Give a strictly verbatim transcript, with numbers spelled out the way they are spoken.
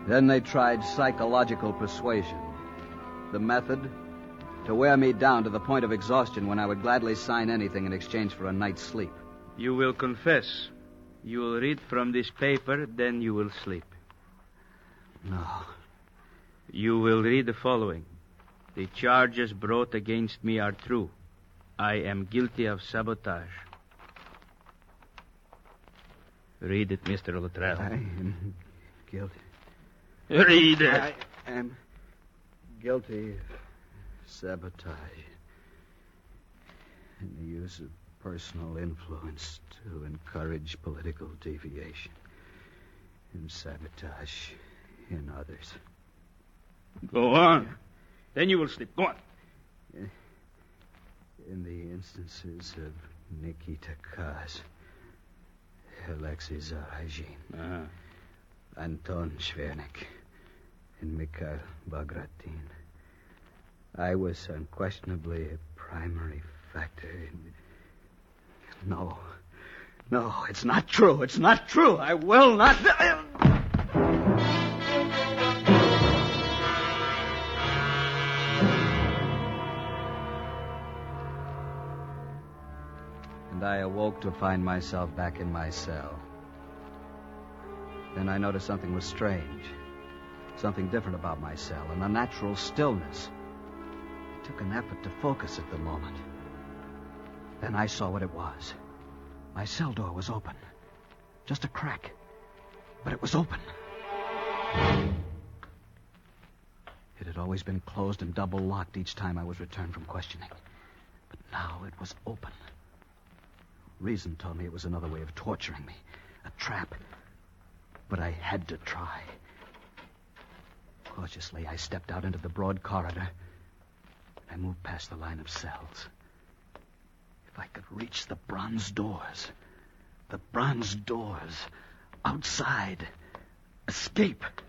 Then they tried psychological persuasion. The method? To wear me down to the point of exhaustion when I would gladly sign anything in exchange for a night's sleep. You will confess. You will read from this paper, then you will sleep. No. You will read the following. The charges brought against me are true. I am guilty of sabotage. Read it, Mister Luttrell. I am guilty. Read it. I am guilty of sabotage and the use of personal influence to encourage political deviation and sabotage in others. Go on. Then you will sleep. Go on. In the instances of Nikita Kaz, Alexei Zarajin, Uh-huh. Anton Shvernik, and Mikhail Bagratin, I was unquestionably a primary factor in... No. No, it's not true. It's not true. I will not... And I awoke to find myself back in my cell. Then I noticed something was strange. Something different about my cell, an unnatural stillness. It took an effort to focus at the moment. Then I saw what it was. My cell door was open. Just a crack. But it was open. It had always been closed and double-locked each time I was returned from questioning. But now it was open. Reason told me it was another way of torturing me. A trap. But I had to try. Cautiously, I stepped out into the broad corridor. I moved past the line of cells. If I could reach the bronze doors. The bronze doors. Outside. Escape.